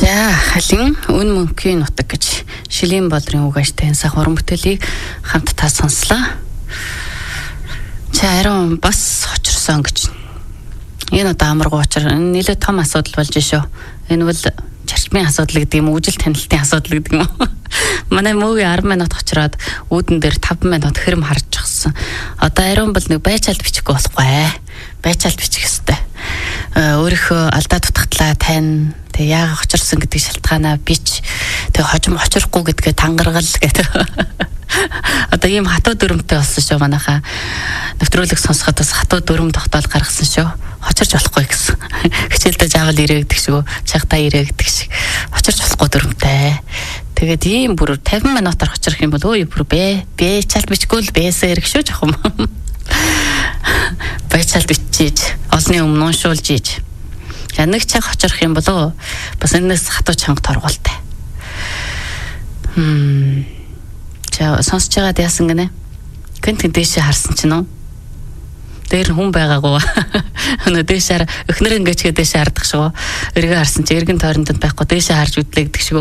За халин үн мөнхийн нутаг гэж Шилийн Болрын үг ажтай энэ сах уран бүтээлийг хамт та сонслоо. За арай бас очирсон гэж. Энэ одоо амаргуу очир нэлээд том асуудал болж шүү. Энэ бол зарчмын асуудал гэдэг юм уу, үжил танилтын асуудал гэдэг юм уу. Манай мөгийн 10 минут очироод үүдэн дээр 5 минут хэрэм харж гисэн. Одоо арай бол нэг байцаалт бичихгүй болохгүй. Байцаалт бичих ёстой. Өөрийнхөө алдаа дутагдлаа тань тэг яагаад очирсан гэдэг шалтгаанаа бич тэг хожим очирохгүй гэдгээ тангаргал гэдэг. Одоо ийм хатуу дүрмтэй болсон шүү манайхаа. Нэвтрүүлэг сонсоход бас хатуу дүрм тогтоол гаргасан шүү. Очирч болохгүй гэсэн. Хичээлдээ жаавал ирээгдэг шүү. Чагтаа ирээгдэг шиг. Очирч болохгүй дүрмтэй. Тэгээд ийм бүр 50 минутаар очирх юм бол өө бүр чалт бичгүй л бээсээ ирэх шүү жоохон. Байцаалт бичиж олны өмнө уншуулж ийж. Нэг цаг очирх юм болоо бас энэс хатуу чанга торгуултай. За сонсож байгаад яасан гинэ? Гэнтэн дээшээ харсан чинь үү? Дээр хүн байгаагүй. Өнөө дээшээр өхнөр ингээд дээшээ хардах шүү. Эргээ харсан чи эргэн тойронд байхгүй дээшээ харж үдлэгдэх шүү.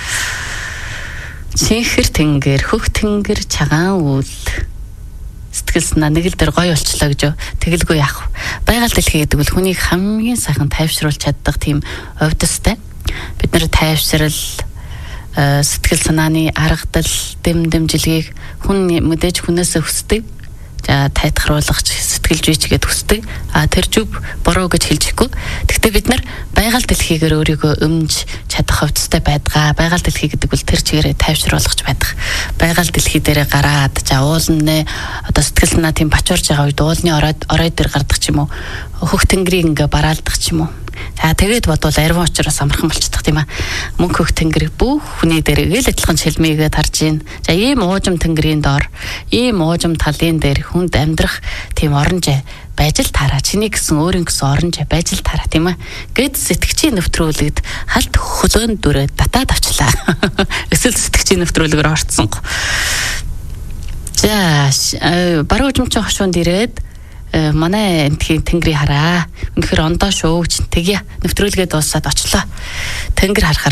Чихэр тэнгэр хөх тэнгэр чагаан үл сэтгэл санаа нэг л дээр гоё болчлоо гэж тэгэлгүй яах. Байгаль дэлхий гэдэг бол хүнийг хамгийн сайхан тайвшруулж чаддаг тийм овдостой. Бид нэр тайвшрал сэтгэл санааны аргадал дэмжилгээг хүн мэдээж хүнээсээ хүсдэг. За тайтгаруулах сэтгэлж үйчгээд хүсдэг. Тэр зүв буруу гэж хэлжихгүй. Гэхдээ бид нар байгаль дэлхийгээр өөрийгөө өмж чадах хувцастай байдгаа. Байгаль дэлхий гэдэг бол тэр чигээрээ тайвшруулах байдаг. Байгаль дэлхий дээрээ гараад за уулны одоо сэтгэл санаа тийм бачуурж байгаа үед уулны орой дээр гардаг ч юм уу. Хөх тэнгэрийг ингээ бараалдах ч юм уу. За тэгээд бодвол арвин очроос амархан болчихдог тийм аа. Мөнх хөх тэнгэр бүх хүний дээр гээл адилхан шилмийгээд харж гин. За ийм уужим тэнгэрийн доор, ийм уужим талын дээр хүнд амьдрах тийм оронжээ байж л таараа. Чиний гэсэн өөрийн гэсэн оронжээ байж л таараа тийм аа. Гэд сэтгчийн нэвтрүүлэгд халт хөлөөн дүрээ татаад авчлаа. Эсвэл сэтгчийн нэвтрүүлгээр орцсон. За баруун жимчин хошуунд ирээд манай энтхийн тэнгэрийг хараа. Үнэхээр ондоо шүү гэж тэгье. Нэвтрүүлгээ дуусаад очлоо. Тэнгэр харахаар